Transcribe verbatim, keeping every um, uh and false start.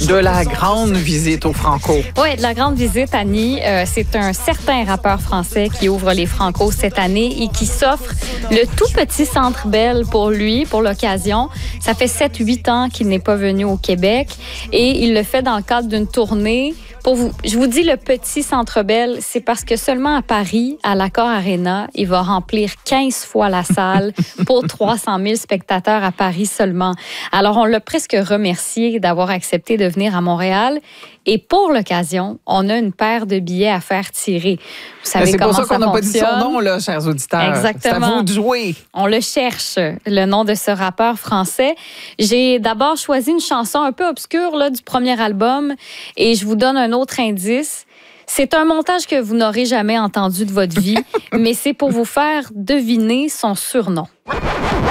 De la grande visite au Franco. Oui, de la grande visite, Annie. Euh, c'est un certain rappeur français qui ouvre les Franco cette année et qui s'offre le tout petit Centre Bell pour lui, pour l'occasion. Ça fait sept huit ans qu'il n'est pas venu au Québec et il le fait dans le cadre d'une tournée. Pour vous, je vous dis le petit Centre Bell, c'est parce que seulement à Paris, à l'Accor Arena, il va remplir quinze fois la salle pour trois cent mille spectateurs à Paris seulement. Alors, on l'a presque remercié d'avoir accepté de venir à Montréal. Et pour l'occasion, on a une paire de billets à faire tirer. Vous savez c'est comment pour ça qu'on ça n'a pas dit son fonctionne. nom, là, chers auditeurs. Exactement. C'est à vous de jouer. On le cherche, le nom de ce rappeur français. J'ai d'abord choisi une chanson un peu obscure là, du premier album et je vous donne un autre indice. C'est un montage que vous n'aurez jamais entendu de votre vie, mais c'est pour vous faire deviner son surnom.